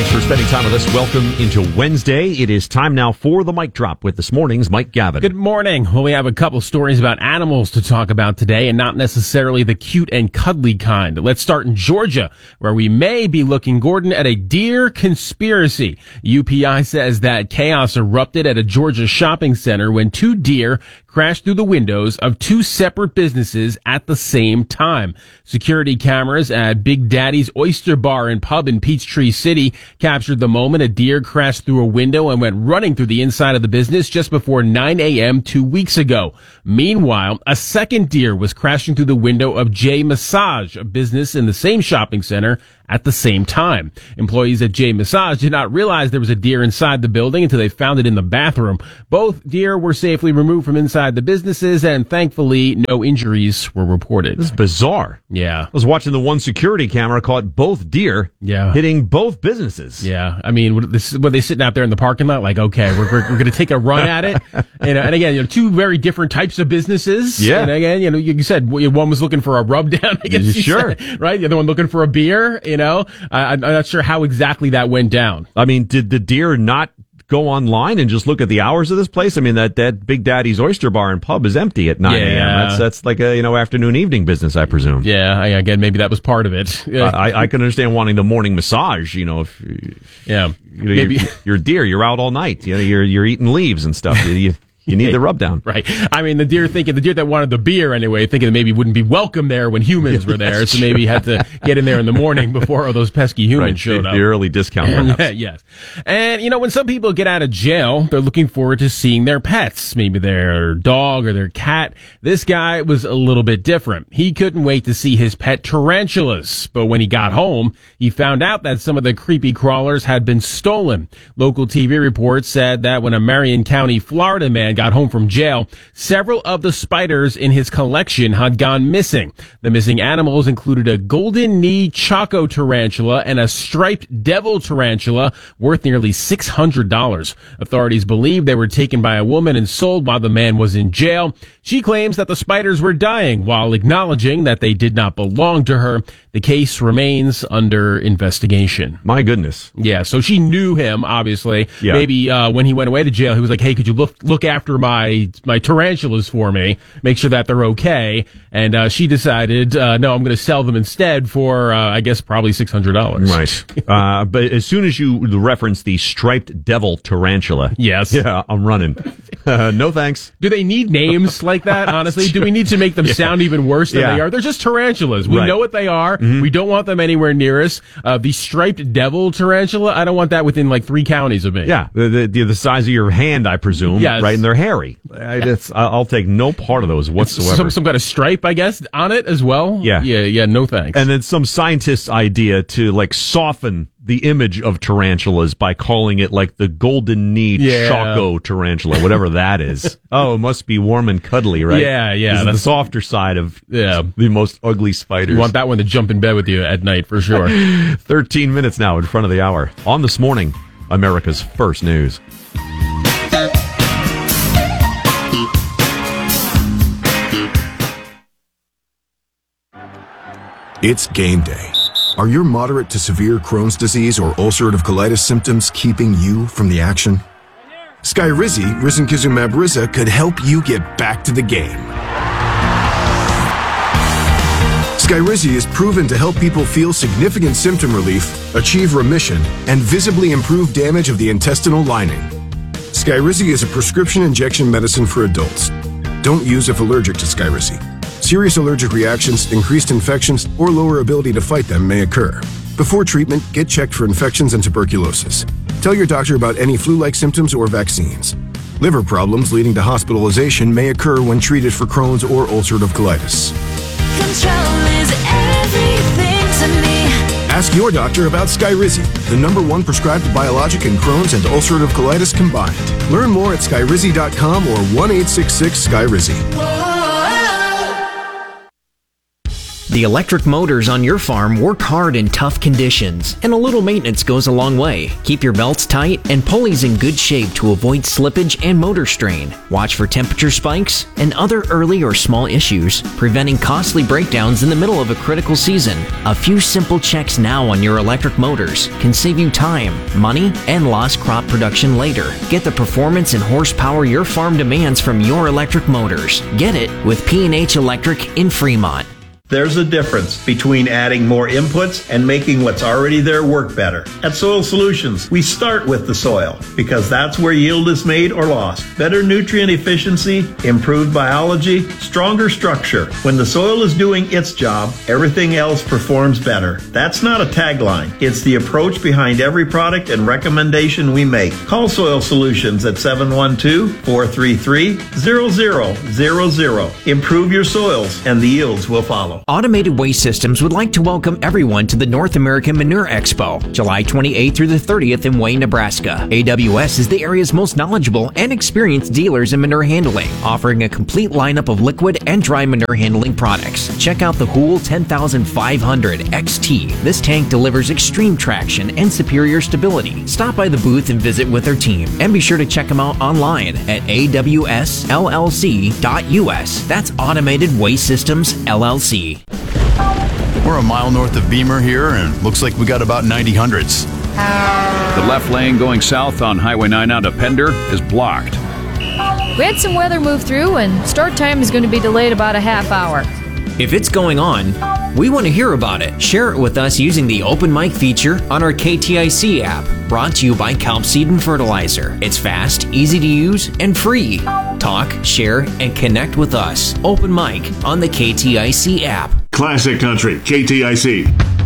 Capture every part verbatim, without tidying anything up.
Thanks for spending time with us. Welcome into Wednesday. It is time now for the Mic Drop with this morning's Mike Gavin. Good morning. Well, we have a couple stories about animals to talk about today, and not necessarily the cute and cuddly kind. Let's start in Georgia, where we may be looking, Gordon, at a deer conspiracy. U P I says that chaos erupted at a Georgia shopping center when two deer crashed through the windows of two separate businesses at the same time. Security cameras at Big Daddy's Oyster Bar and Pub in Peachtree City captured the moment a deer crashed through a window and went running through the inside of the business just before nine a.m. two weeks ago. Meanwhile, a second deer was crashing through the window of J Massage, a business in the same shopping center, at the same time. Employees at J Massage did not realize there was a deer inside the building until they found it in the bathroom. Both deer were safely removed from inside the businesses, and thankfully, no injuries were reported. This is bizarre. Yeah. I was watching the one security camera caught both deer yeah. hitting both businesses. Yeah. I mean, this, were they sitting out there in the parking lot like, okay, we're, we're, we're going to take a run at it? And, and again, you know, two very different types of businesses. Yeah. And again, you know, you said one was looking for a rub down, I guess you Sure. said, right? The other one looking for a beer, you know? I, I'm not sure how exactly that went down. I mean, did the deer not go online and just look at the hours of this place? I mean, that, that Big Daddy's Oyster Bar and Pub is empty at nine a.m. Yeah. That's that's like a, you know, afternoon, evening business, I presume. Yeah, I, again, maybe that was part of it. I, I can understand wanting the morning massage, you know, if yeah, you know, maybe you're, you're a deer, you're out all night, you know, you're, you're eating leaves and stuff. You, you, You need the rub down. Right. I mean, the deer thinking, the deer that wanted the beer anyway, thinking that maybe wouldn't be welcome there when humans were there. So maybe had to get in there in the morning before all those pesky humans right. showed the, up. The early discount, perhaps. Yes. And, you know, when some people get out of jail, they're looking forward to seeing their pets, maybe their dog or their cat. This guy was a little bit different. He couldn't wait to see his pet tarantulas. But when he got home, he found out that some of the creepy crawlers had been stolen. Local T V reports said that when a Marion County, Florida man got home from jail, several of the spiders in his collection had gone missing. The missing animals included a golden knee choco tarantula and a striped devil tarantula worth nearly six hundred dollars. Authorities believe they were taken by a woman and sold while the man was in jail. She claims that the spiders were dying while acknowledging that they did not belong to her. The case remains under investigation. My goodness. Yeah, so she knew him, obviously. Yeah. Maybe uh, when he went away to jail, he was like, hey, could you look look after my my tarantulas for me, make sure that they're okay. And uh, she decided, uh, no, I'm going to sell them instead for, uh, I guess, probably six hundred dollars. Right. uh, but as soon as you reference the striped devil tarantula. Yes. Yeah, I'm running. Uh, no thanks. Do they need names like that, honestly? Do we need to make them yeah. sound even worse than yeah. they are? They're just tarantulas. We right. know what they are. Mm-hmm. We don't want them anywhere near us. Uh, the striped devil tarantula, I don't want that within like three counties of me. Yeah, the, the, the size of your hand, I presume. Yes. Right, and they're hairy. I, that's, I'll take no part of those whatsoever. Some, some kind of stripe, I guess, on it as well? Yeah. Yeah, yeah, no thanks. And then some scientist's idea to, like, soften the image of tarantulas by calling it, like, the golden knee yeah. choco tarantula, whatever that is. Oh, it must be warm and cuddly, right? Yeah, yeah. This is that's the softer side of yeah. the most ugly spiders. You want that one to jump in bed with you at night, for sure. thirteen minutes now in front of the hour. On This Morning, America's First News. It's game day. Are your moderate to severe Crohn's disease or ulcerative colitis symptoms keeping you from the action? Skyrizi, risankizumab Riza, could help you get back to the game. Skyrizi is proven to help people feel significant symptom relief, achieve remission, and visibly improve damage of the intestinal lining. Skyrizi is a prescription injection medicine for adults. Don't use if allergic to Skyrizi. Serious allergic reactions, increased infections, or lower ability to fight them may occur. Before treatment, get checked for infections and tuberculosis. Tell your doctor about any flu-like symptoms or vaccines. Liver problems leading to hospitalization may occur when treated for Crohn's or ulcerative colitis. Control is everything to me. Ask your doctor about Skyrizi, the number one prescribed biologic in Crohn's and ulcerative colitis combined. Learn more at skyrizi dot com or one eight six six Skyrizi. The electric motors on your farm work hard in tough conditions, and a little maintenance goes a long way. Keep your belts tight and pulleys in good shape to avoid slippage and motor strain. Watch for temperature spikes and other early or small issues, preventing costly breakdowns in the middle of a critical season. A few simple checks now on your electric motors can save you time, money, and lost crop production later. Get the performance and horsepower your farm demands from your electric motors. Get it with P and H Electric in Fremont. There's a difference between adding more inputs and making what's already there work better. At Soil Solutions, we start with the soil because that's where yield is made or lost. Better nutrient efficiency, improved biology, stronger structure. When the soil is doing its job, everything else performs better. That's not a tagline. It's the approach behind every product and recommendation we make. Call Soil Solutions at seven one two, four three three, zero zero zero zero. Improve your soils and the yields will follow. Automated Waste Systems would like to welcome everyone to the North American Manure Expo, July twenty-eighth through the thirtieth in Wayne, Nebraska. A W S is the area's most knowledgeable and experienced dealers in manure handling, offering a complete lineup of liquid and dry manure handling products. Check out the Hool ten thousand five hundred X T. This tank delivers extreme traction and superior stability. Stop by the booth and visit with their team, and be sure to check them out online at A W S L L C dot U S. That's Automated Waste Systems, L L C. We're a mile north of Beamer here, and looks like we got about ninety hundreds. The left lane going south on Highway nine out of Pender is blocked. We had some weather move through, and start time is going to be delayed about a half hour. If it's going on, we want to hear about it. Share it with us using the Open Mic feature on our K T I C app, brought to you by Kelp Seed and Fertilizer. It's fast, easy to use, and free. Talk, share, and connect with us. Open Mic on the K T I C app. Classic Country, K T I C.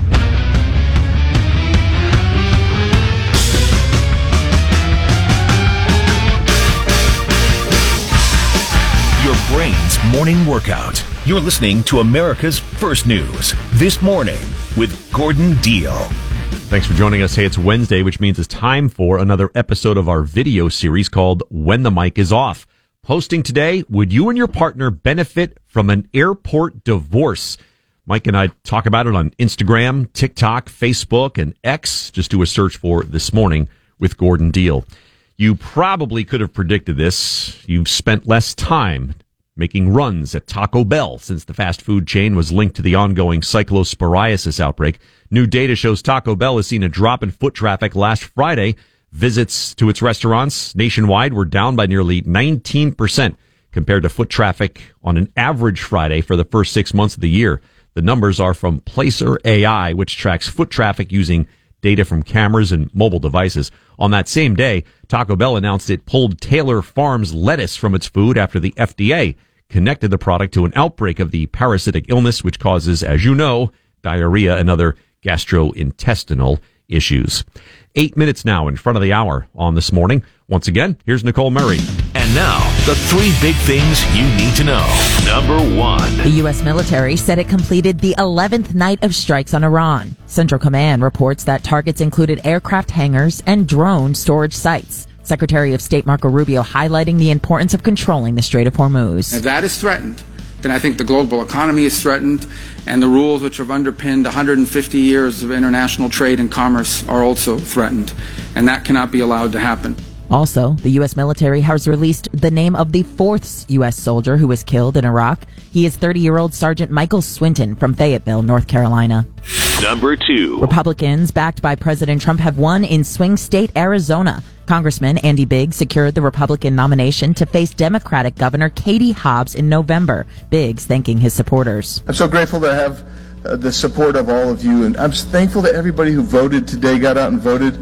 Your brain's morning workout. You're listening to America's First News This Morning with Gordon Deal. Thanks for joining us. Hey, it's Wednesday, which means it's time for another episode of our video series called When the Mic is Off. Posting today, would you and your partner benefit from an airport divorce? Mike and I talk about it on Instagram, TikTok, Facebook, and X. Just do a search for This Morning with Gordon Deal. You probably could have predicted this. You've spent less time making runs at Taco Bell since the fast food chain was linked to the ongoing cyclosporiasis outbreak. New data shows Taco Bell has seen a drop in foot traffic last Friday. Visits to its restaurants nationwide were down by nearly nineteen percent compared to foot traffic on an average Friday for the first six months of the year. The numbers are from Placer A I, which tracks foot traffic using data from cameras and mobile devices. On that same day, Taco Bell announced it pulled Taylor Farms lettuce from its food after the F D A connected the product to an outbreak of the parasitic illness, which causes, as you know, diarrhea and other gastrointestinal issues. Eight minutes now in front of the hour on This Morning. Once again, here's Nicole Murray. And now, the three big things you need to know. Number one. The U S military said it completed the eleventh night of strikes on Iran. Central Command reports that targets included aircraft hangars and drone storage sites. Secretary of State Marco Rubio highlighting the importance of controlling the Strait of Hormuz. If that is threatened, then I think the global economy is threatened, and the rules which have underpinned one hundred fifty years of international trade and commerce are also threatened, and that cannot be allowed to happen. Also, the U S military has released the name of the fourth U S soldier who was killed in Iraq. He is thirty-year-old Sergeant Michael Swinton from Fayetteville, North Carolina. Number two. Republicans, backed by President Trump, have won in swing state Arizona. Congressman Andy Biggs secured the Republican nomination to face Democratic Governor Katie Hobbs in November. Biggs thanking his supporters. I'm so grateful to have uh, the support of all of you, and I'm thankful to everybody who voted today, got out and voted.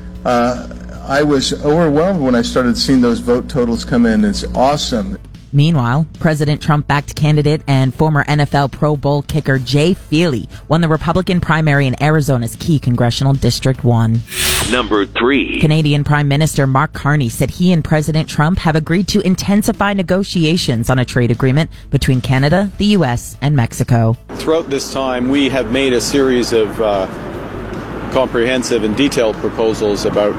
Uh, I was overwhelmed when I started seeing those vote totals come in. It's awesome. Meanwhile, President Trump-backed candidate and former N F L Pro Bowl kicker Jay Feely won the Republican primary in Arizona's key congressional District one. Number three. Canadian Prime Minister Mark Carney said he and President Trump have agreed to intensify negotiations on a trade agreement between Canada, the U S, and Mexico. Throughout this time, we have made a series of uh, comprehensive and detailed proposals about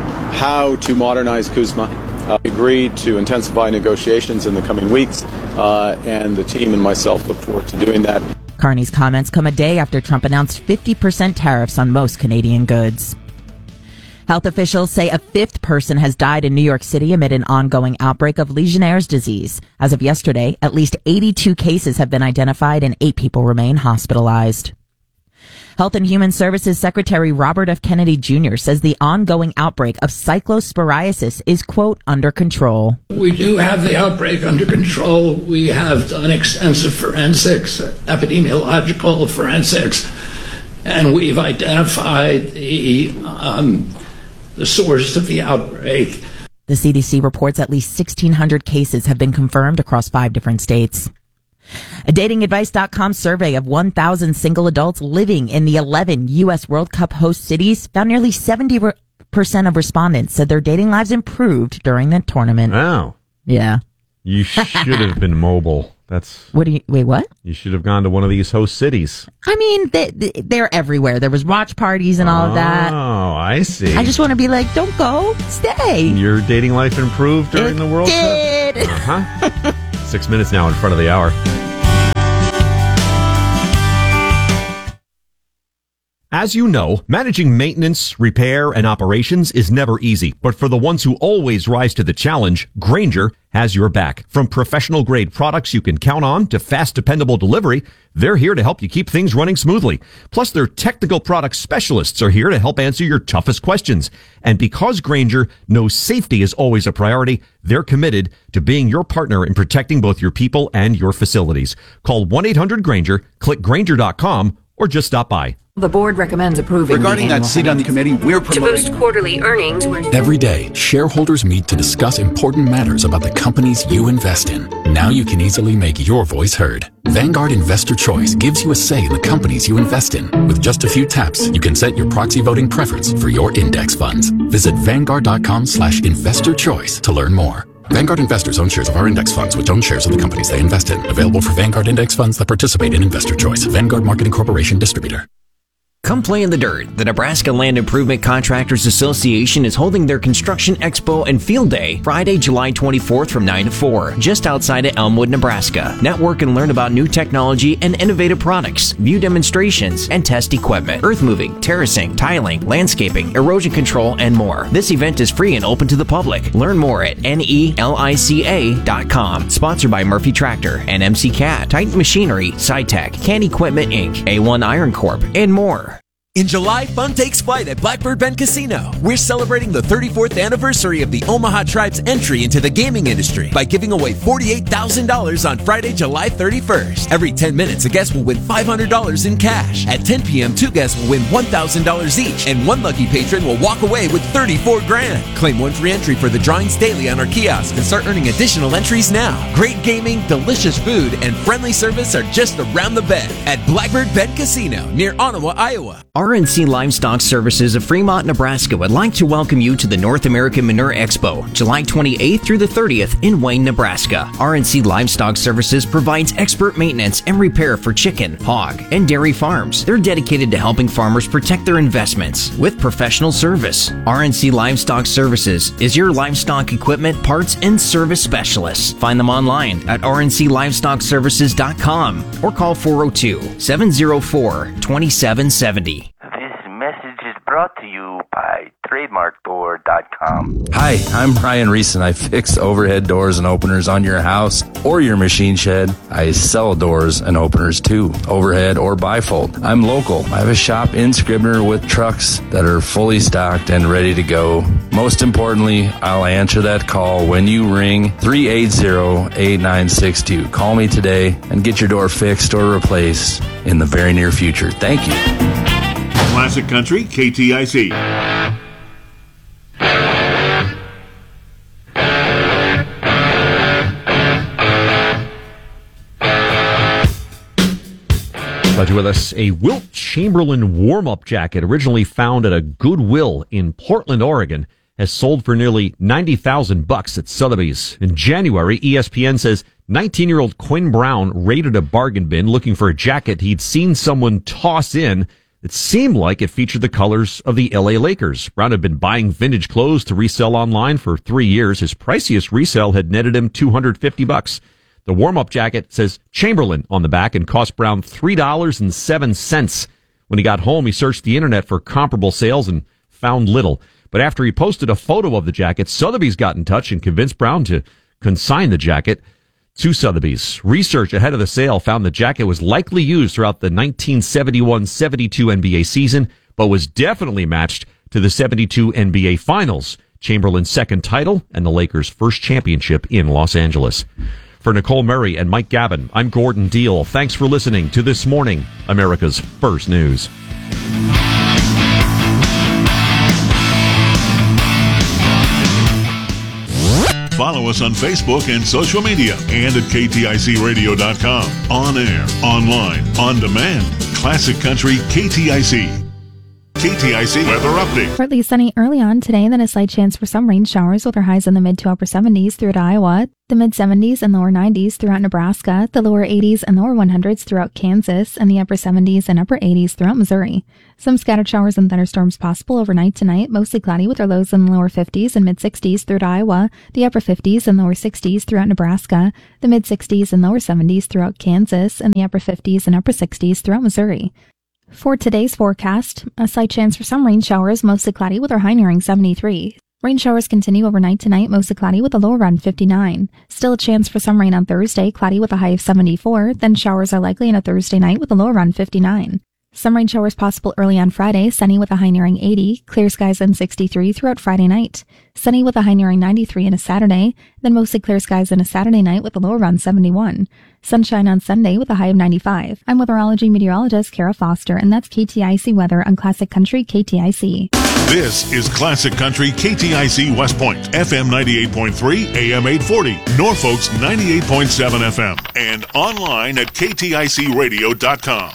how to modernize CUSMA. Uh, we agreed to intensify negotiations in the coming weeks, uh, and the team and myself look forward to doing that. Carney's comments come a day after Trump announced fifty percent tariffs on most Canadian goods. Health officials say a fifth person has died in New York City amid an ongoing outbreak of Legionnaire's disease. As of yesterday, at least eighty-two cases have been identified and eight people remain hospitalized. Health and Human Services Secretary Robert F. Kennedy Junior says the ongoing outbreak of cyclosporiasis is, quote, under control. We do have the outbreak under control. We have done extensive forensics, epidemiological forensics, and we've identified the um, the source of the outbreak. The C D C reports at least sixteen hundred cases have been confirmed across five different states. A dating advice dot com survey of one thousand single adults living in the eleven U S World Cup host cities found nearly seventy percent of respondents said their dating lives improved during the tournament. Wow. Yeah. You should have been mobile. That's What do you, wait, what? You should have gone to one of these host cities. I mean, they, they're everywhere. There was watch parties and all of that. Oh, I see. I just want to be like, don't go, stay. Your dating life improved during it the World did. Cup? Uh-huh. Six minutes now in front of the hour. As you know, managing maintenance, repair, and operations is never easy. But for the ones who always rise to the challenge, Grainger has your back. From professional-grade products you can count on to fast, dependable delivery, they're here to help you keep things running smoothly. Plus, their technical product specialists are here to help answer your toughest questions. And because Grainger knows safety is always a priority, they're committed to being your partner in protecting both your people and your facilities. Call one eight hundred Grainger, click Grainger dot com, or just stop by. The board recommends approving Regarding that seat on the committee, we're promoting... To boost quarterly earnings... Every day, shareholders meet to discuss important matters about the companies you invest in. Now you can easily make your voice heard. Vanguard Investor Choice gives you a say in the companies you invest in. With just a few taps, you can set your proxy voting preference for your index funds. Visit Vanguard.com slash investor choice to learn more. Vanguard investors own shares of our index funds, which own shares of the companies they invest in. Available for Vanguard index funds that participate in Investor Choice. Vanguard Marketing Corporation Distributor. Come play in the dirt. The Nebraska Land Improvement Contractors Association is holding their Construction Expo and Field Day Friday, July twenty-fourth from nine to four, just outside of Elmwood, Nebraska. Network and learn about new technology and innovative products, view demonstrations, and test equipment, earth moving, terracing, tiling, landscaping, erosion control, and more. This event is free and open to the public. Learn more at N E L I C A dot com. Sponsored by Murphy Tractor, N M C Cat, Titan Machinery, SciTech, Can Equipment Incorporated, A one Iron Corp, and more. In July, fun takes flight at Blackbird Bend Casino. We're celebrating the thirty-fourth anniversary of the Omaha Tribe's entry into the gaming industry by giving away forty-eight thousand dollars on Friday, July thirty-first. Every ten minutes, a guest will win five hundred dollars in cash. At ten p.m., two guests will win one thousand dollars each, and one lucky patron will walk away with thirty-four grand. Claim one free entry for the drawings daily on our kiosk and start earning additional entries now. Great gaming, delicious food, and friendly service are just around the bend at Blackbird Bend Casino near Ottawa, Iowa. R and C Livestock Services of Fremont, Nebraska would like to welcome you to the North American Manure Expo, July twenty-eighth through the thirtieth in Wayne, Nebraska. R and C Livestock Services provides expert maintenance and repair for chicken, hog, and dairy farms. They're dedicated to helping farmers protect their investments with professional service. R and C Livestock Services is your livestock equipment, parts, and service specialist. Find them online at R and C livestock services dot com or call four oh two, seven oh four, two seven seven oh. Message is brought to you by trademark door dot com. Hi, I'm Brian Reese, and I fix overhead doors and openers on your house or your machine shed. I sell doors and openers too, overhead or bifold. I'm local. I have a shop in Scribner with trucks that are fully stocked and ready to go. Most importantly, I'll answer that call when you ring three eight zero, eight nine six two. Call me today and get your door fixed or replaced in the very near future. Thank you. Classic Country, K T I C. Glad you're with us. A Wilt Chamberlain warm-up jacket, originally found at a Goodwill in Portland, Oregon, has sold for nearly ninety thousand bucks at Sotheby's. In January, E S P N says nineteen-year-old Quinn Brown raided a bargain bin looking for a jacket he'd seen someone toss in. It seemed like it featured the colors of the L A Lakers. Brown had been buying vintage clothes to resell online for three years. His priciest resale had netted him two hundred fifty bucks. The warm-up jacket says Chamberlain on the back and cost Brown three dollars and seven cents. When he got home, he searched the internet for comparable sales and found little. But after he posted a photo of the jacket, Sotheby's got in touch and convinced Brown to consign the jacket to Sotheby's. Research ahead of the sale found the jacket was likely used throughout the nineteen seventy-one seventy-two N B A season, but was definitely matched to the seventy-two N B A Finals, Chamberlain's second title, and the Lakers' first championship in Los Angeles. For Nicole Murray and Mike Gavin, I'm Gordon Deal. Thanks for listening to This Morning, America's First News. Follow us on Facebook and social media and at K T I C radio dot com. On air, online, on demand. Classic Country K T I C. K T I C weather update. Partly sunny early on today, then a slight chance for some rain showers with our highs in the mid to upper seventies throughout Iowa, the mid seventies and lower nineties throughout Nebraska, the lower eighties and lower hundreds throughout Kansas, and the upper seventies and upper eighties throughout Missouri. Some scattered showers and thunderstorms possible overnight tonight, mostly cloudy with our lows in the lower fifties and mid sixties throughout Iowa, the upper fifties and lower sixties throughout Nebraska, the mid sixties and lower seventies throughout Kansas, and the upper fifties and upper sixties throughout Missouri. For today's forecast, a slight chance for some rain showers, mostly cloudy with our high nearing seventy-three. Rain showers continue overnight tonight, mostly cloudy with a low around fifty-nine. Still a chance for some rain on Thursday, cloudy with a high of seventy-four, then showers are likely on a Thursday night with a low around fifty-nine. Some rain showers possible early on Friday, sunny with a high nearing eighty, clear skies and sixty-three throughout Friday night. Sunny with a high nearing ninety-three on a Saturday, then mostly clear skies on a Saturday night with a low around seventy-one. Sunshine on Sunday with a high of ninety-five. I'm weatherology meteorologist Kara Foster, and that's K T I C weather on Classic Country K T I C. This is Classic Country K T I C West Point, F M ninety-eight point three, A M eight forty, Norfolk's ninety-eight point seven F M, and online at K T I C radio dot com.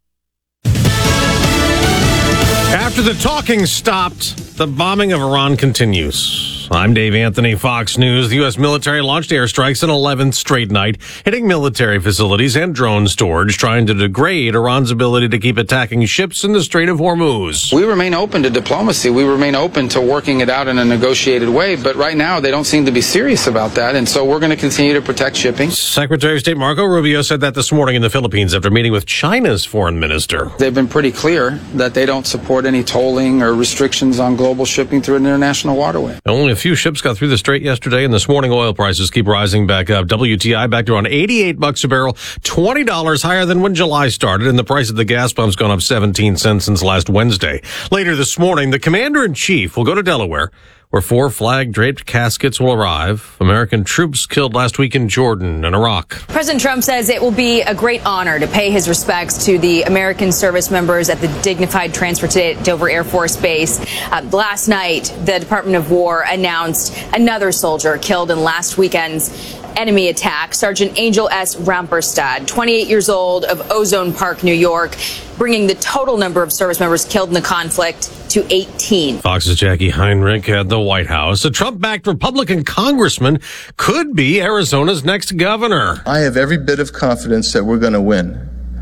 After the talking stopped, the bombing of Iran continues. I'm Dave Anthony, Fox News. The U S military launched airstrikes an eleventh straight night, hitting military facilities and drone storage, trying to degrade Iran's ability to keep attacking ships in the Strait of Hormuz. We remain open to diplomacy. We remain open to working it out in a negotiated way, but right now they don't seem to be serious about that, and so we're going to continue to protect shipping. Secretary of State Marco Rubio said that this morning in the Philippines after meeting with China's foreign minister. They've been pretty clear that they don't support any tolling or restrictions on global shipping through an international waterway. Only a few ships got through the strait yesterday, and this morning oil prices keep rising back up. W T I back to around eighty-eight bucks a barrel, twenty dollars higher than when July started, and the price of the gas pump's gone up seventeen cents since last Wednesday. Later this morning, the commander-in-chief will go to Delaware, where four flag-draped caskets will arrive. American troops killed last week in Jordan and Iraq. President Trump says it will be a great honor to pay his respects to the American service members at the Dignified Transfer to Dover Air Force Base. Uh, last night, the Department of War announced another soldier killed in last weekend's enemy attack. Sergeant Angel S. Ramperstad, twenty-eight years old, of Ozone Park, New York, bringing the total number of service members killed in the conflict to eighteen. Fox's Jackie Heinrich at the White House. A Trump-backed Republican congressman could be Arizona's next governor. I have every bit of confidence that we're going to win.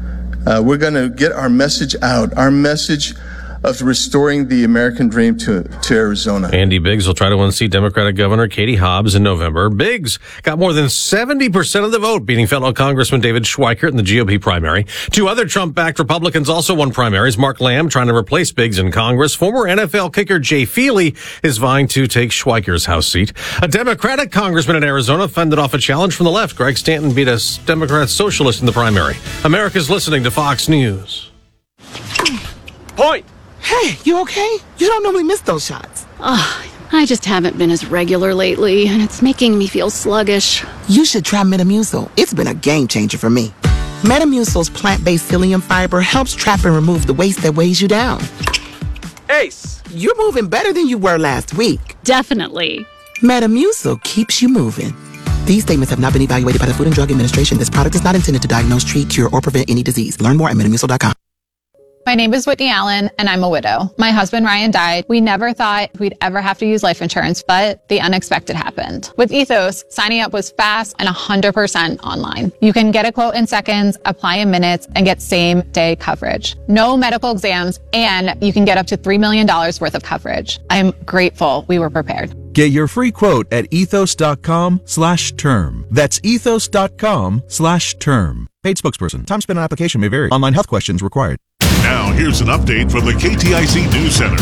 Uh, we're going to get our message out, our message of restoring the American dream to, to Arizona. Andy Biggs will try to unseat Democratic Governor Katie Hobbs in November. Biggs got more than seventy percent of the vote, beating fellow Congressman David Schweikert in the G O P primary. Two other Trump-backed Republicans also won primaries. Mark Lamb trying to replace Biggs in Congress. Former N F L kicker Jay Feely is vying to take Schweikert's House seat. A Democratic congressman in Arizona fended off a challenge from the left. Greg Stanton beat a Democrat socialist in the primary. America's listening to Fox News. Point! Hey, you okay? You don't normally miss those shots. Oh, I just haven't been as regular lately, and it's making me feel sluggish. You should try Metamucil. It's been a game changer for me. Metamucil's plant-based psyllium fiber helps trap and remove the waste that weighs you down. Ace, you're moving better than you were last week. Definitely. Metamucil keeps you moving. These statements have not been evaluated by the Food and Drug Administration. This product is not intended to diagnose, treat, cure, or prevent any disease. Learn more at metamucil dot com. My name is Whitney Allen, and I'm a widow. My husband, Ryan, died. We never thought we'd ever have to use life insurance, but the unexpected happened. With Ethos, signing up was fast and one hundred percent online. You can get a quote in seconds, apply in minutes, and get same-day coverage. No medical exams, and you can get up to three million dollars worth of coverage. I'm grateful we were prepared. Get your free quote at ethos.com slash term. That's ethos.com slash term. Paid spokesperson. Time spent on application may vary. Online health questions required. Now, here's an update from the K T I C News Center.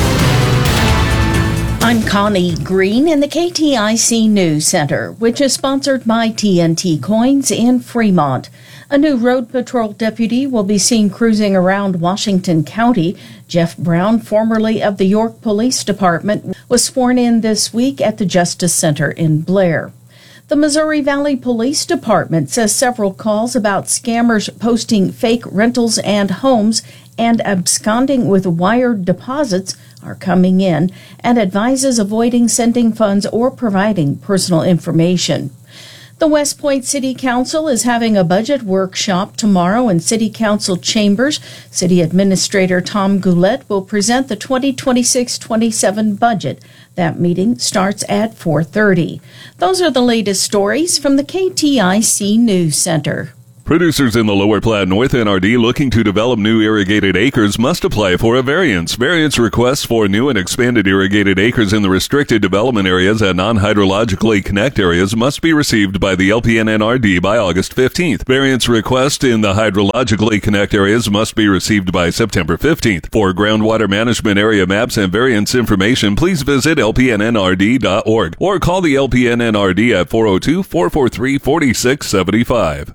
I'm Connie Green in the K T I C News Center, which is sponsored by T N T Coins in Fremont. A new road patrol deputy will be seen cruising around Washington County. Jeff Brown, formerly of the York Police Department, was sworn in this week at the Justice Center in Blair. The Missouri Valley Police Department says several calls about scammers posting fake rentals and homes and absconding with wired deposits are coming in and advises avoiding sending funds or providing personal information. The West Point City Council is having a budget workshop tomorrow in City Council chambers. City Administrator Tom Goulet will present the twenty twenty-six twenty-seven budget. That meeting starts at four thirty. Those are the latest stories from the K T I C News Center. Producers in the Lower Platte North N R D looking to develop new irrigated acres must apply for a variance. Variance requests for new and expanded irrigated acres in the restricted development areas and non-hydrologically connect areas must be received by the L P N N R D by August fifteenth. Variance requests in the hydrologically connect areas must be received by September fifteenth. For groundwater management area maps and variance information, please visit L P N N R D dot org or call the L P N N R D at four oh two, four four three, four six seven five.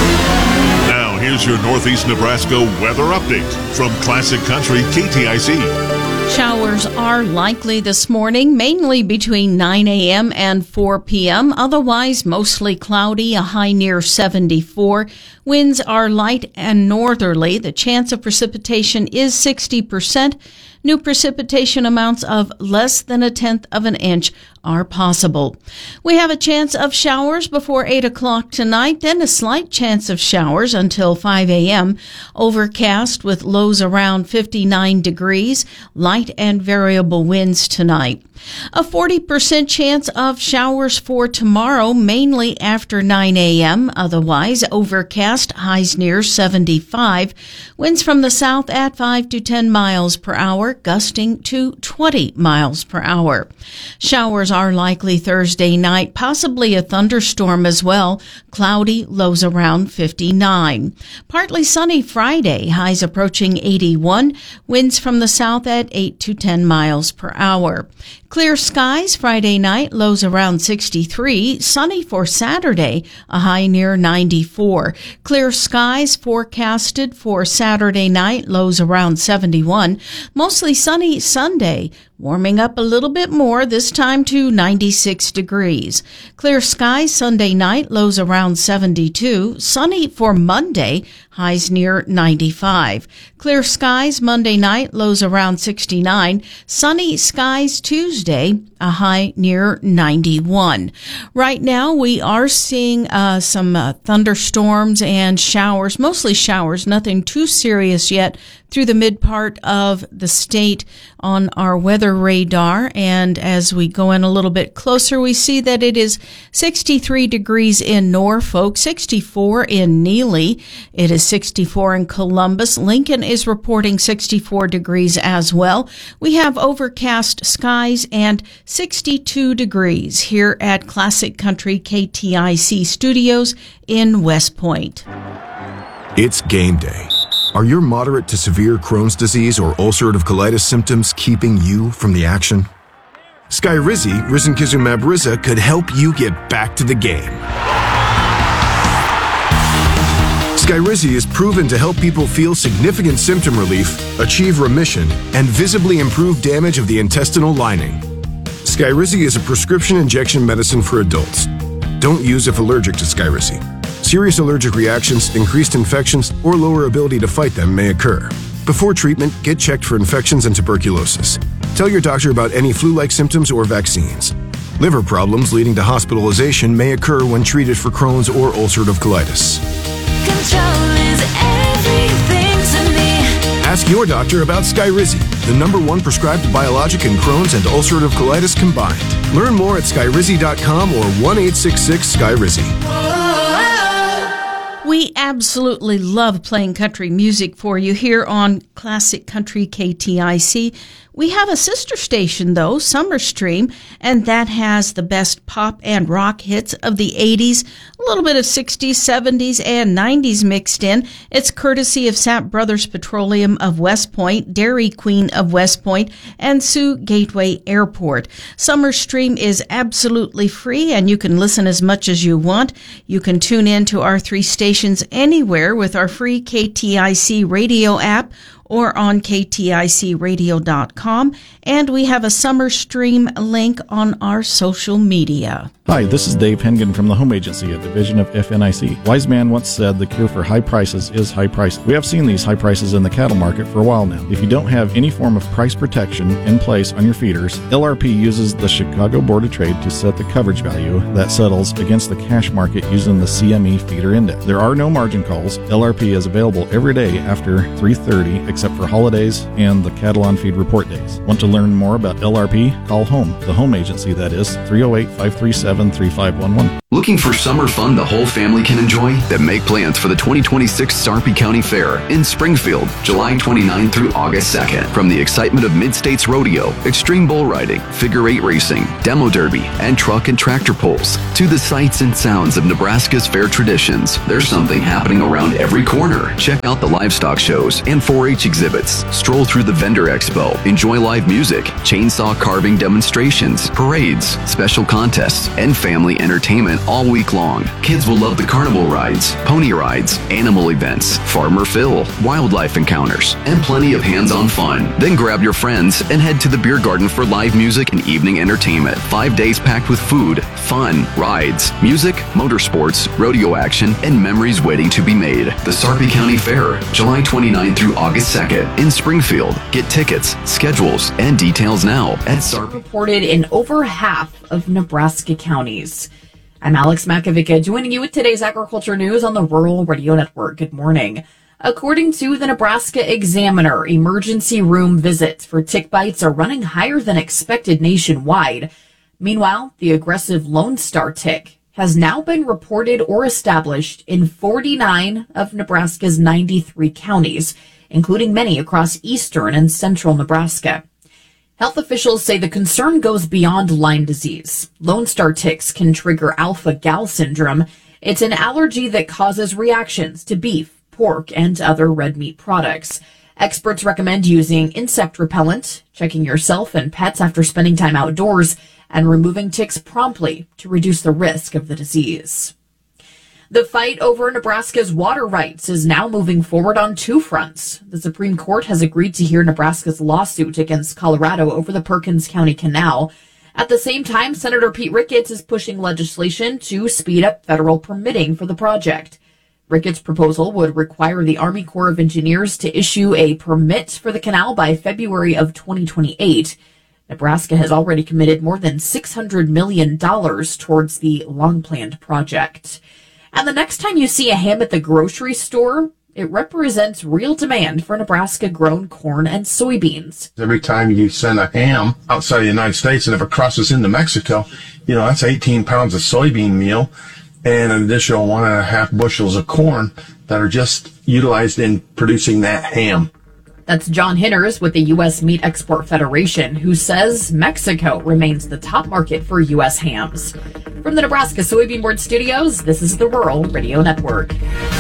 Now, here's your Northeast Nebraska weather update from Classic Country K T I C. Showers are likely this morning, mainly between nine a.m. and four p.m. Otherwise, mostly cloudy, a high near seventy-four. Winds are light and northerly. The chance of precipitation is sixty percent. New precipitation amounts of less than a tenth of an inch are possible. We have a chance of showers before eight o'clock tonight, then a slight chance of showers until five a.m. Overcast with lows around fifty-nine degrees, light and variable winds tonight. A forty percent chance of showers for tomorrow, mainly after nine a.m. Otherwise, overcast, highs near seventy-five. Winds from the south at five to ten miles per hour, gusting to twenty miles per hour. Showers are likely Thursday night, possibly a thunderstorm as well. Cloudy, lows around fifty-nine. Partly sunny Friday, highs approaching eighty-one. Winds from the south at eight to ten miles per hour. Clear skies Friday night, lows around sixty-three. Sunny for Saturday, a high near ninety-four. Clear skies forecasted for Saturday night, lows around seventy-one. Mostly sunny Sunday, warming up a little bit more, this time to ninety-six degrees. Clear skies Sunday night, lows around seventy-two. Sunny for Monday, highs near ninety-five. Clear skies Monday night, lows around sixty-nine. Sunny skies Tuesday, a high near ninety-one. Right now, we are seeing uh, some uh, thunderstorms and showers, mostly showers, nothing too serious yet, through the mid part of the state on our weather radar. And as we go in a little bit closer, we see that it is sixty-three degrees in Norfolk, sixty-four in Neely. It is sixty-four in Columbus. Lincoln is reporting sixty-four degrees as well. We have overcast skies and sixty-two degrees here at Classic Country K T I C Studios in West Point. It's game day. Are your moderate to severe Crohn's disease or ulcerative colitis symptoms keeping you from the action? Skyrizi, risankizumab Riza, could help you get back to the game. Skyrizi is proven to help people feel significant symptom relief, achieve remission, and visibly improve damage of the intestinal lining. Skyrizi is a prescription injection medicine for adults. Don't use if allergic to Skyrizi. Serious allergic reactions, increased infections, or lower ability to fight them may occur. Before treatment, get checked for infections and tuberculosis. Tell your doctor about any flu-like symptoms or vaccines. Liver problems leading to hospitalization may occur when treated for Crohn's or ulcerative colitis. Control is everything to me. Ask your doctor about Skyrizi, the number one prescribed biologic in Crohn's and ulcerative colitis combined. Learn more at skyrizi dot com or one eight six six Skyrizi. We absolutely love playing country music for you here on Classic Country K T I C. We have a sister station, though, Summer Stream, and that has the best pop and rock hits of the eighties, a little bit of sixties, seventies, and nineties mixed in. It's courtesy of Sapp Brothers Petroleum of West Point, Dairy Queen of West Point, and Sioux Gateway Airport. Summer Stream is absolutely free, and you can listen as much as you want. You can tune in to our three stations anywhere with our free K T I C radio app or on K T I C radio dot com, and we have a Summer Stream link on our social media. Hi, this is Dave Hengen from the Home Agency, a division of F N I C. Wise man once said the cure for high prices is high prices. We have seen these high prices in the cattle market for a while now. If you don't have any form of price protection in place on your feeders, L R P uses the Chicago Board of Trade to set the coverage value that settles against the cash market using the C M E feeder index. There are no margin calls. L R P is available every day after three thirty except for holidays and the cattle on feed report days. Want to learn more about L R P? Call home, the home agency that is, three oh eight, five three seven, three five one one. Looking for summer fun the whole family can enjoy? Then make plans for the twenty twenty-six Sarpy County Fair in Springfield, July twenty-ninth through August second. From the excitement of Mid-States Rodeo, extreme bull riding, figure eight racing, demo derby, and truck and tractor pulls, to the sights and sounds of Nebraska's fair traditions, there's something happening around every corner. Check out the livestock shows and four H exhibits. Stroll through the vendor expo. Enjoy live music, chainsaw carving demonstrations, parades, special contests, and family entertainment all week long. Kids will love the carnival rides, pony rides, animal events, Farmer Phil, wildlife encounters, and plenty of hands-on fun. Then grab your friends and head to the beer garden for live music and evening entertainment. Five days packed with food, fun, rides, music, motorsports, rodeo action, and memories waiting to be made. The Sarpy County Fair, July twenty-ninth through August second in Springfield. Get tickets, schedules, and details now at Sarpy. Reported in over half of Nebraska counties. I'm Alex Makovica, joining you with today's agriculture news on the Rural Radio Network. Good morning. According to the Nebraska Examiner, emergency room visits for tick bites are running higher than expected nationwide. Meanwhile, the aggressive Lone Star tick has now been reported or established in forty-nine of Nebraska's ninety-three counties, including many across eastern and central Nebraska. Health officials say the concern goes beyond Lyme disease. Lone Star ticks can trigger alpha-gal syndrome. It's an allergy that causes reactions to beef, pork, and other red meat products. Experts recommend using insect repellent, checking yourself and pets after spending time outdoors, and removing ticks promptly to reduce the risk of the disease. The fight over Nebraska's water rights is now moving forward on two fronts. The Supreme Court has agreed to hear Nebraska's lawsuit against Colorado over the Perkins County Canal. At the same time, Senator Pete Ricketts is pushing legislation to speed up federal permitting for the project. Ricketts' proposal would require the Army Corps of Engineers to issue a permit for the canal by February of twenty twenty-eight. Nebraska has already committed more than six hundred million dollars towards the long-planned project. And the next time you see a ham at the grocery store, it represents real demand for Nebraska-grown corn and soybeans. Every time you send a ham outside the United States and if it crosses into Mexico, you know, that's eighteen pounds of soybean meal and an additional one and a half bushels of corn that are just utilized in producing that ham. That's John Hinners with the U S Meat Export Federation, who says Mexico remains the top market for U S hams. From the Nebraska Soybean Board Studios, this is the Rural Radio Network.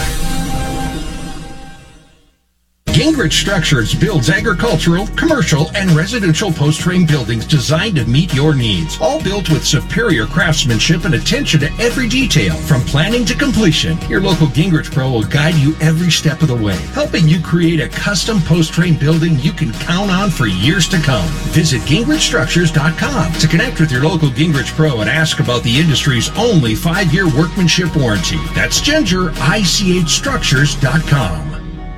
Gingrich Structures builds agricultural, commercial, and residential post-frame buildings designed to meet your needs. All built with superior craftsmanship and attention to every detail, from planning to completion. Your local Gingrich Pro will guide you every step of the way, helping you create a custom post-frame building you can count on for years to come. Visit Gingrich Structures dot com to connect with your local Gingrich Pro and ask about the industry's only five-year workmanship warranty. That's Ginger, I C H Structures dot com.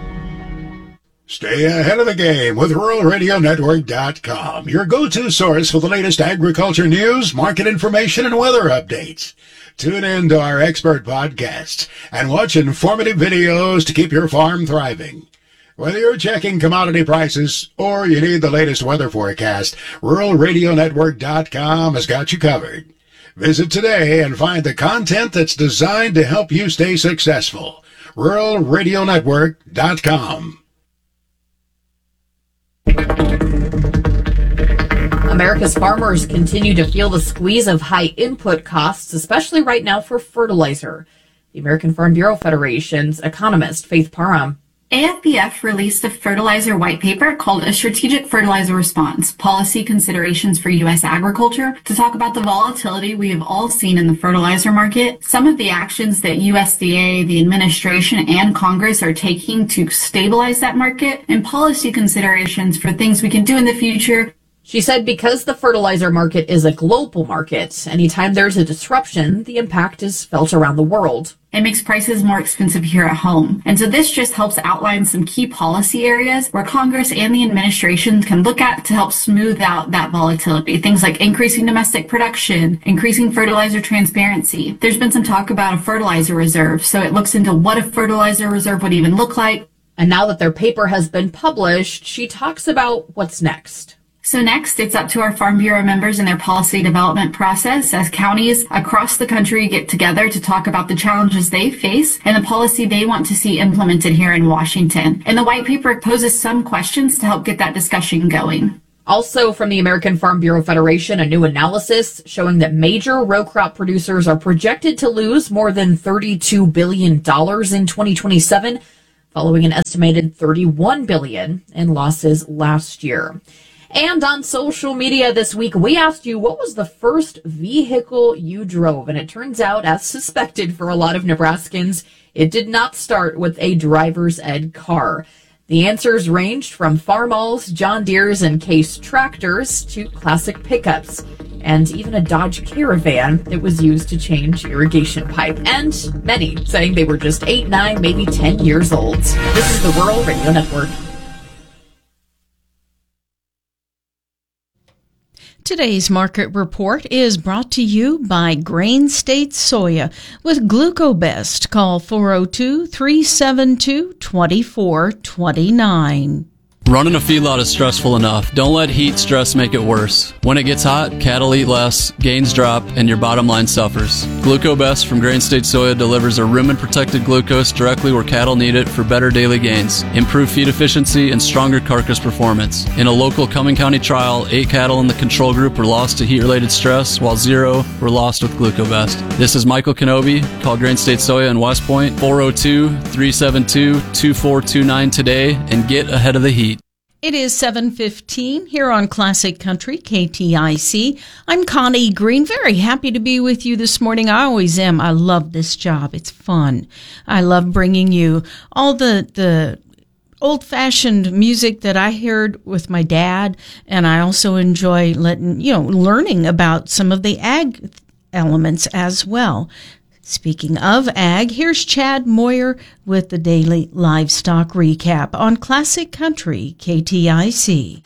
Stay ahead of the game with Rural Radio Network dot com, your go-to source for the latest agriculture news, market information, and weather updates. Tune in to our expert podcasts and watch informative videos to keep your farm thriving. Whether you're checking commodity prices or you need the latest weather forecast, Rural Radio Network dot com has got you covered. Visit today and find the content that's designed to help you stay successful. Rural Radio Network dot com. America's farmers continue to feel the squeeze of high input costs, especially right now for fertilizer. The American Farm Bureau Federation's economist, Faith Parham. A F B F released a fertilizer white paper called A Strategic Fertilizer Response, Policy Considerations for U S Agriculture, to talk about the volatility we have all seen in the fertilizer market, some of the actions that U S D A, the administration, and Congress are taking to stabilize that market, and policy considerations for things we can do in the future. She said because the fertilizer market is a global market, anytime there's a disruption, the impact is felt around the world. It makes prices more expensive here at home. And so this just helps outline some key policy areas where Congress and the administration can look at to help smooth out that volatility. Things like increasing domestic production, increasing fertilizer transparency. There's been some talk about a fertilizer reserve, so it looks into what a fertilizer reserve would even look like. And now that their paper has been published, she talks about what's next. So next, it's up to our Farm Bureau members and their policy development process as counties across the country get together to talk about the challenges they face and the policy they want to see implemented here in Washington. And the white paper poses some questions to help get that discussion going. Also from the American Farm Bureau Federation, a new analysis showing that major row crop producers are projected to lose more than thirty-two billion dollars in twenty twenty-seven, following an estimated thirty-one billion dollars in losses last year. And on social media this week, we asked you what was the first vehicle you drove. And it turns out, as suspected for a lot of Nebraskans, it did not start with a driver's ed car. The answers ranged from Farmalls, John Deere's, and Case tractors to classic pickups, and even a Dodge Caravan that was used to change irrigation pipe. And many saying they were just eight, nine, maybe ten years old. This is the Rural Radio Network. Today's market report is brought to you by Grain State Soya with GlucoBest. Call four oh two, three seven two, two four two nine. Running a feedlot is stressful enough. Don't let heat stress make it worse. When it gets hot, cattle eat less, gains drop, and your bottom line suffers. GlucoBest from Grain State Soya delivers a rumen-protected glucose directly where cattle need it for better daily gains, improved feed efficiency, and stronger carcass performance. In a local Cumming County trial, eight cattle in the control group were lost to heat-related stress, while zero were lost with GlucoBest. This is Michael Kenobi. Call Grain State Soya in West Point, four oh two, three seven two, two four two nine today, and get ahead of the heat. It is seven fifteen here on Classic Country, K T I C. I'm Connie Green. Very happy to be with you this morning. I always am. I love this job. It's fun. I love bringing you all the, the old-fashioned music that I heard with my dad, and I also enjoy letting, you know, learning about some of the ag elements as well. Speaking of ag, here's Chad Moyer with the Daily Livestock Recap on Classic Country, K T I C.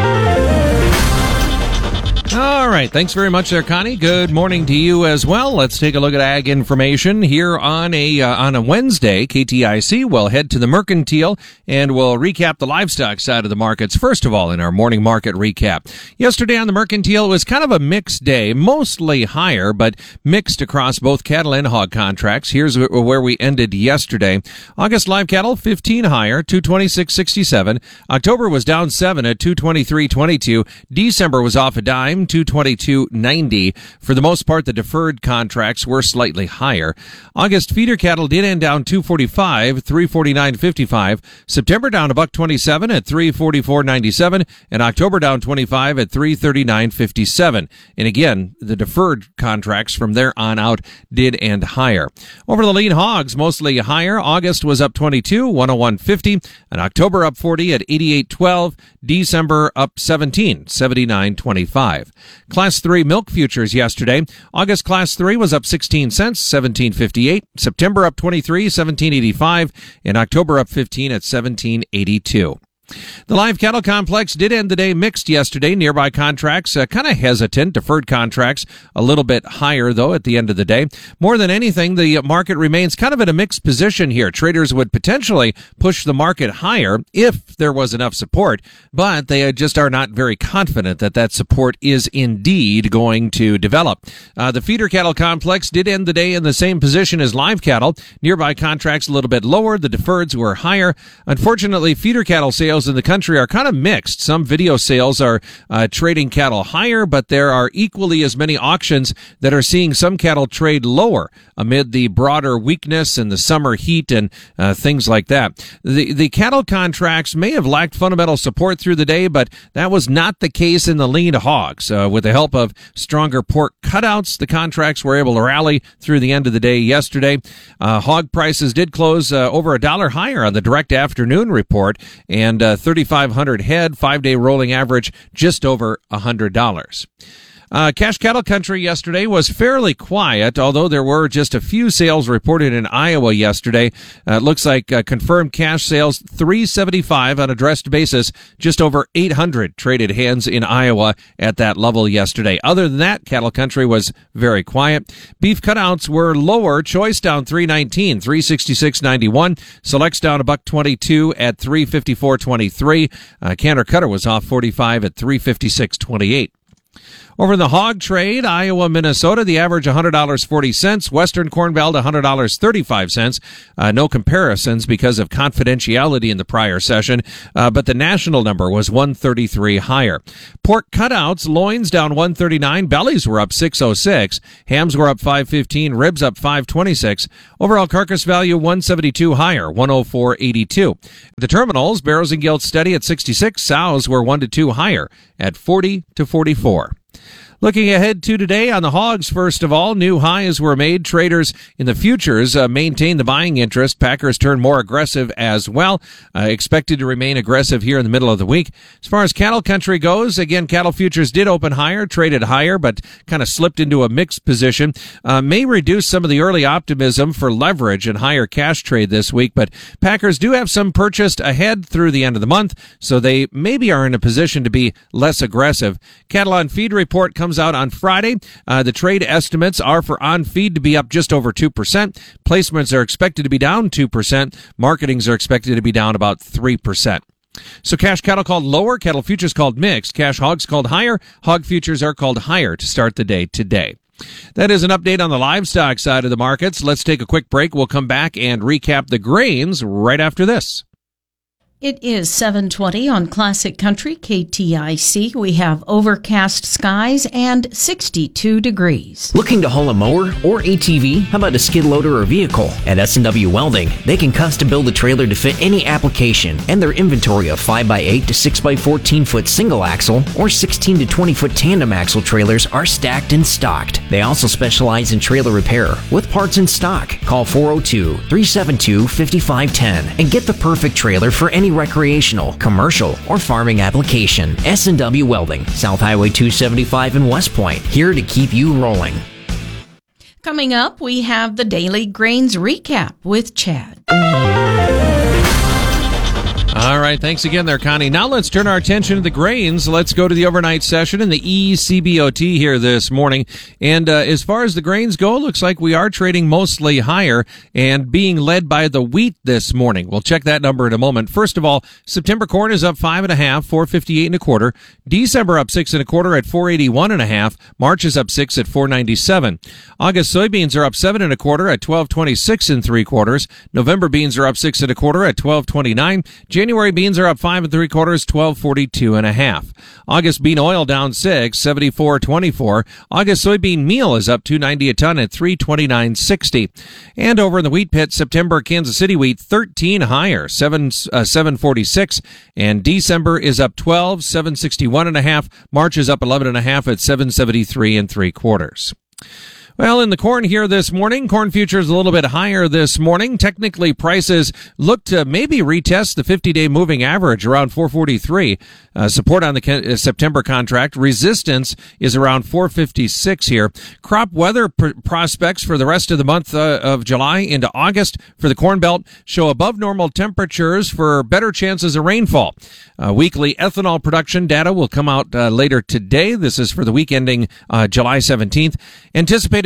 All right. Thanks very much there, Connie. Good morning to you as well. Let's take a look at ag information here on a uh, on a Wednesday, K T I C. We'll head to the Mercantile and we'll recap the livestock side of the markets. First of all, in our morning market recap. Yesterday on the Mercantile, it was kind of a mixed day, mostly higher, but mixed across both cattle and hog contracts. Here's where we ended yesterday. August live cattle, fifteen higher, two twenty-six sixty-seven. October was down seven at two twenty-three twenty-two. December was off a dime, two twenty-two ninety. For the most part, the deferred contracts were slightly higher. August feeder cattle did end down two forty-five, three forty-nine fifty-five. September down a buck twenty-seven at three forty-four ninety-seven, and October down twenty-five at three thirty-nine fifty-seven. And again, the deferred contracts from there on out did end higher. Over the lean hogs, mostly higher. August was up twenty-two, one oh one fifty, and October up forty at eighty-eight twelve. December up seventeen, seventy-nine twenty-five. Class three milk futures yesterday. August Class three was up sixteen cents, seventeen fifty-eight. September up twenty-three, seventeen eighty-five. And October up fifteen at seventeen eighty-two. The live cattle complex did end the day mixed yesterday. Nearby contracts uh, kind of hesitant. Deferred contracts a little bit higher, though, at the end of the day. More than anything, the market remains kind of in a mixed position here. Traders would potentially push the market higher if there was enough support, but they just are not very confident that that support is indeed going to develop. Uh, the feeder cattle complex did end the day in the same position as live cattle. Nearby contracts a little bit lower. The deferreds were higher. Unfortunately, feeder cattle sales sales in the country are kind of mixed. Some video sales are uh, trading cattle higher, but there are equally as many auctions that are seeing some cattle trade lower amid the broader weakness and the summer heat and uh, things like that. The, the cattle contracts may have lacked fundamental support through the day, but that was not the case in the lean hogs. Uh, with the help of stronger pork cutouts, the contracts were able to rally through the end of the day yesterday. Uh, hog prices did close uh, over a dollar higher on the direct afternoon report, and uh, thirty-five hundred head, five-day rolling average, just over one hundred dollars. Uh, cash cattle country yesterday was fairly quiet, although there were just a few sales reported in Iowa yesterday. Uh, it looks like uh, confirmed cash sales, three seventy-five on a dressed basis, just over eight hundred traded hands in Iowa at that level yesterday. Other than that, cattle country was very quiet. Beef cutouts were lower. Choice down three nineteen, three sixty-six ninety-one. Selects down a buck twenty-two at three fifty-four twenty-three. Uh, Canter cutter was off forty-five at three fifty-six twenty-eight. Over in the hog trade, Iowa, Minnesota, the average one hundred dollars and forty cents. Western Corn Belt, one hundred dollars and thirty-five cents. Uh, no comparisons because of confidentiality in the prior session, uh, but the national number was one thirty-three higher. Pork cutouts, loins down one thirty-nine. Bellies were up six oh six. Hams were up five fifteen. Ribs up five twenty-six. Overall carcass value one seventy-two higher, one oh four eighty-two. The terminals, barrows and gilts steady at sixty-six. Sows were one to two higher at forty to forty-four. Looking ahead to today on the hogs, first of all, new highs were made. Traders in the futures uh, maintain the buying interest. Packers turn more aggressive as well. Uh, expected to remain aggressive here in the middle of the week. As far as cattle country goes, again, cattle futures did open higher, traded higher, but kind of slipped into a mixed position. Uh, may reduce some of the early optimism for leverage and higher cash trade this week, but Packers do have some purchased ahead through the end of the month, so they maybe are in a position to be less aggressive. Cattle on feed report comes out on Friday. Uh, the trade estimates are for on feed to be up just over two percent. Placements are expected to be down two percent. Marketings are expected to be down about three percent. So cash cattle called lower, cattle futures called mixed, cash hogs called higher, hog futures are called higher to start the day today. That is an update on the livestock side of the markets. Let's take a quick break. We'll come back and recap the grains right after this. It is seven twenty on Classic Country K T I C. We have overcast skies and sixty-two degrees. Looking to haul a mower or A T V? How about a skid loader or vehicle? At S and W Welding, they can custom build a trailer to fit any application, and their inventory of five by eight to six by fourteen foot single axle or sixteen to twenty foot tandem axle trailers are stacked and stocked. They also specialize in trailer repair with parts in stock. Call four oh two, three seven two, five five one zero and get the perfect trailer for any recreational, commercial, or farming application. S and W Welding, South Highway two seventy-five in West Point, here to keep you rolling. Coming up, we have the Daily Grains Recap with Chad. All right, thanks again there, Connie. Now let's turn our attention to the grains. Let's go to the overnight session in the E C B O T here this morning. And uh, as far as the grains go, looks like we are trading mostly higher and being led by the wheat this morning. We'll check that number in a moment. First of all, September corn is up five and a half, four fifty-eight and a quarter. December up six and a quarter at four eighty-one and a half. March is up six at four ninety-seven. August soybeans are up seven and a quarter at twelve twenty-six and three quarters. November beans are up six and a quarter at twelve twenty-nine. January beans are up five and three quarters, twelve forty-two and a half. August bean oil down six, seventy-four twenty-four. August soybean meal is up two ninety a ton at three twenty-nine sixty. And over in the wheat pit, September Kansas City wheat thirteen higher, seven uh, seven forty-six, and December is up twelve, seven sixty-one and a half. March is up eleven and a half at seven seventy-three and three quarters. Well, in the corn here this morning, corn futures a little bit higher this morning. Technically, prices look to maybe retest the fifty-day moving average around four forty-three. Uh, support on the uh, September contract. Resistance is around four fifty-six here. Crop weather pr- prospects for the rest of the month uh, of July into August for the Corn Belt show above normal temperatures for better chances of rainfall. Uh, weekly ethanol production data will come out uh, later today. This is for the week ending uh, July seventeenth. Anticipated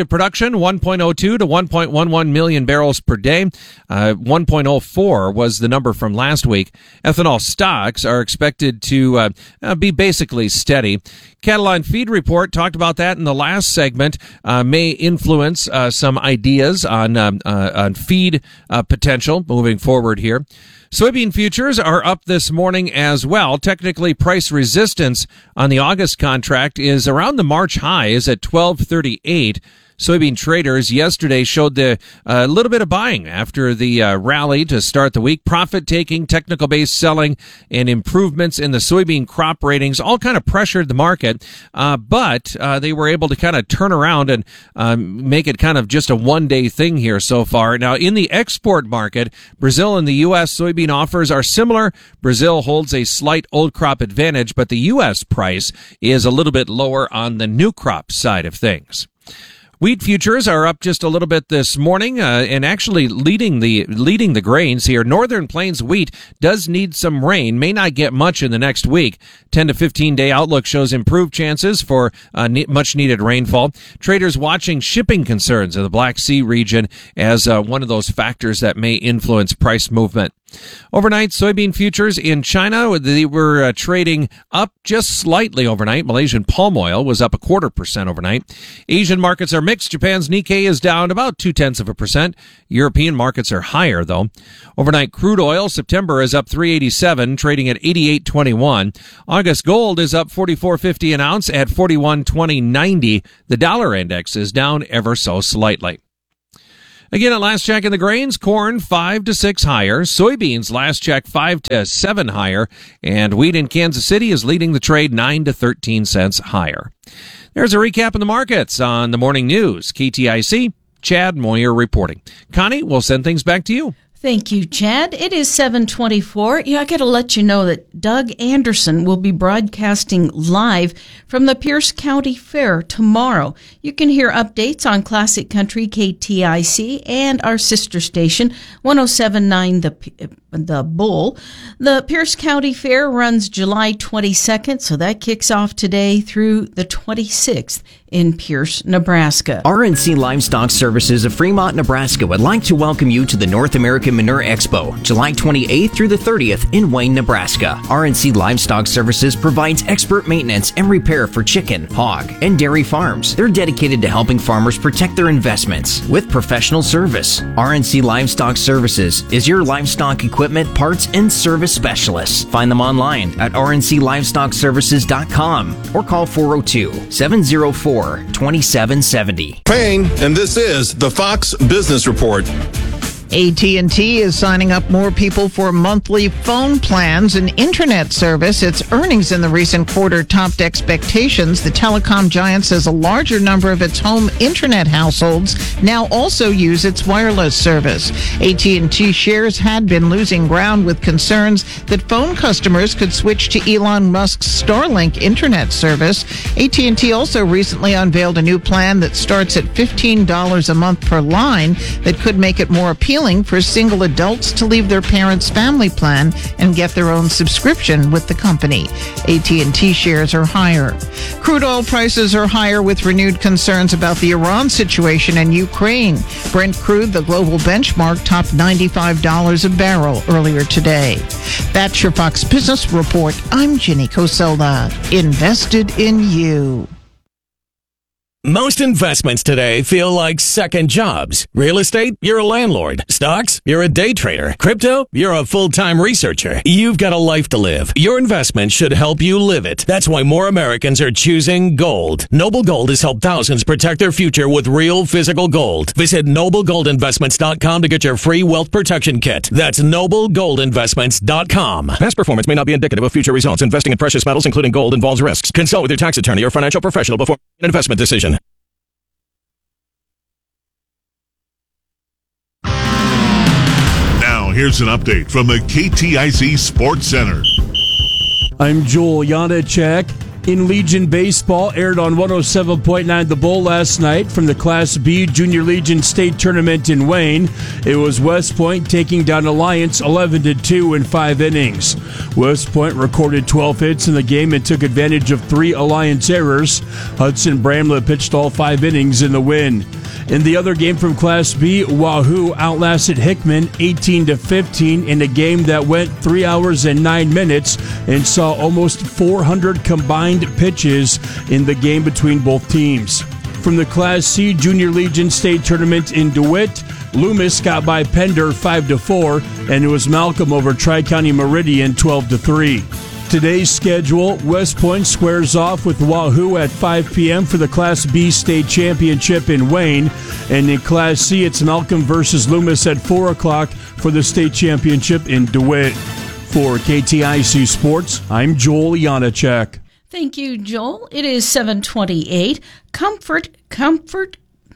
estimated production, one point oh two to one point one one million barrels per day. Uh, one point oh four was the number from last week. Ethanol stocks are expected to uh, uh, be basically steady. Cattle on feed report, talked about that in the last segment, uh, may influence uh, some ideas on, um, uh, on feed uh, potential moving forward here. Soybean futures are up this morning as well. Technically, price resistance on the August contract is around the March highs at twelve thirty-eight. Soybean traders yesterday showed a uh, little bit of buying after the uh, rally to start the week. Profit-taking, technical-based selling, and improvements in the soybean crop ratings all kind of pressured the market, uh, but uh, they were able to kind of turn around and um, make it kind of just a one-day thing here so far. Now, in the export market, Brazil and the U S soybean offers are similar. Brazil holds a slight old crop advantage, but the U S price is a little bit lower on the new crop side of things. Wheat futures are up just a little bit this morning, uh, and actually leading the leading the grains here. Northern Plains wheat does need some rain, may not get much in the next week. ten to fifteen day outlook shows improved chances for uh, ne- much needed rainfall. Traders watching shipping concerns in the Black Sea region as uh, one of those factors that may influence price movement. Overnight, soybean futures in China, they were uh, trading up just slightly overnight. Malaysian palm oil was up a quarter percent overnight. Asian markets are mixed. Japan's Nikkei is down about two-tenths of a percent. European markets are higher, though. Overnight crude oil, September is up three eighty-seven, trading at eighty-eight twenty-one. August gold is up forty-four fifty an ounce at forty-one twenty ninety. The dollar index is down ever so slightly. Again, at last check in the grains, corn five to six higher, soybeans last check five to seven higher, and wheat in Kansas City is leading the trade nine to thirteen cents higher. There's a recap of the markets on the morning news. K T I C, Chad Moyer reporting. Connie, we'll send things back to you. Thank you, Chad. It is seven twenty-four. Yeah, I got to let you know that Doug Anderson will be broadcasting live from the Pierce County Fair tomorrow. You can hear updates on Classic Country K T I C and our sister station, one oh seven point nine The The Bull. The Pierce County Fair runs July twenty-second, so that kicks off today through the twenty-sixth in Pierce, Nebraska. R N C Livestock Services of Fremont, Nebraska would like to welcome you to the North American Manure Expo, July twenty-eighth through the thirtieth in Wayne, Nebraska. R N C Livestock Services provides expert maintenance and repair for chicken, hog, and dairy farms. They're dedicated to helping farmers protect their investments with professional service. R N C Livestock Services is your livestock equipment, parts, and service specialist. Find them online at R N C livestock services dot com or call four oh two, seven oh four, two seven seven oh. Payne, and this is the Fox Business Report. A T and T is signing up more people for monthly phone plans and internet service. Its earnings in the recent quarter topped expectations. The telecom giant says a larger number of its home internet households now also use its wireless service. A T and T shares had been losing ground with concerns that phone customers could switch to Elon Musk's Starlink internet service. A T and T also recently unveiled a new plan that starts at fifteen dollars a month per line that could make it more appealing for single adults to leave their parents' family plan and get their own subscription with the company. A T and T shares are higher. Crude oil prices are higher with renewed concerns about the Iran situation in Ukraine. Brent crude, the global benchmark, topped ninety-five dollars a barrel earlier today. That's your Fox Business Report. I'm Jenny Coselda. Invested in you. Most investments today feel like second jobs. Real estate, you're a landlord. Stocks, you're a day trader. Crypto, you're a full-time researcher. You've got a life to live. Your investment should help you live it. That's why more Americans are choosing gold. Noble Gold has helped thousands protect their future with real physical gold. Visit noble gold investments dot com to get your free wealth protection kit. That's noble gold investments dot com. Past performance may not be indicative of future results. Investing in precious metals, including gold, involves risks. Consult with your tax attorney or financial professional before an investment decision. Here's an update from the K T I C Sports Center. I'm Joel Janacek. In Legion Baseball, aired on one oh seven point nine The Bull last night from the Class B Junior Legion State Tournament in Wayne. It was West Point taking down Alliance eleven to two in five innings. West Point recorded twelve hits in the game and took advantage of three Alliance errors. Hudson Bramlett pitched all five innings in the win. In the other game from Class B, Wahoo outlasted Hickman eighteen to fifteen in a game that went three hours and nine minutes and saw almost four hundred combined pitches in the game between both teams. From the Class C Junior Legion State Tournament in DeWitt, Loomis got by Pender five to four, and it was Malcolm over Tri-County Meridian twelve to three. Today's schedule, West Point squares off with Wahoo at five p.m. for the Class B State Championship in Wayne. And in Class C, it's Malcolm versus Loomis at four o'clock for the State Championship in DeWitt. For K T I C Sports, I'm Joel Janacek. Thank you, Joel. It is seven twenty-eight. Comfort, comfort,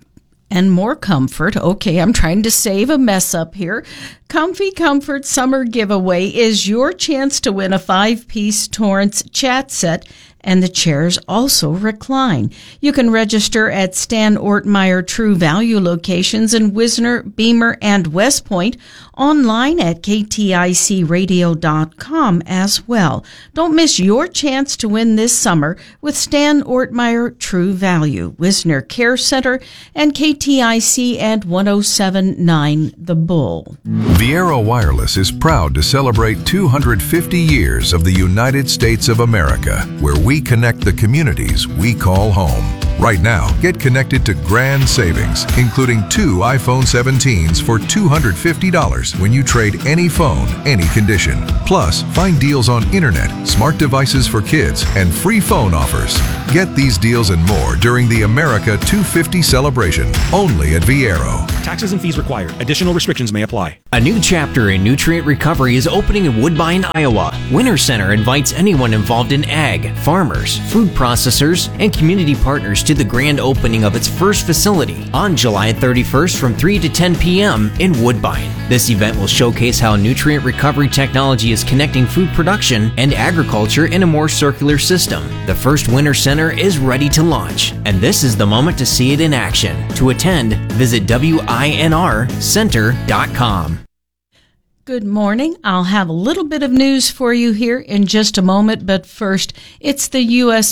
and more comfort. Okay, I'm trying to save a mess up here. Comfy Comfort Summer Giveaway is your chance to win a five-piece Torrance chat set, and the chairs also recline. You can register at Stan Ortmeyer True Value locations in Wisner, Beamer, and West Point, online at K T I C radio dot com as well. Don't miss your chance to win this summer with Stan Ortmeyer True Value, Wisner Care Center, and K T I C and one oh seven point nine The Bull. Viera Wireless is proud to celebrate two hundred fifty years of the United States of America, where we connect the communities we call home. Right now, get connected to grand savings, including two iPhone seventeens for two hundred fifty dollars when you trade any phone, any condition. Plus, find deals on internet, smart devices for kids, and free phone offers. Get these deals and more during the America two fifty celebration, only at Viero. Taxes and fees required. Additional restrictions may apply. A new chapter in nutrient recovery is opening in Woodbine, Iowa. Winter Center invites anyone involved in ag, farmers, food processors, and community partners to the grand opening of its first facility on July thirty-first from three to ten p.m. in Woodbine. This event will showcase how nutrient recovery technology is connecting food production and agriculture in a more circular system. The first Winter Center is ready to launch, and this is the moment to see it in action. To attend, visit W I N R center dot com. Good morning. I'll have a little bit of news for you here in just a moment, but first, it's the U S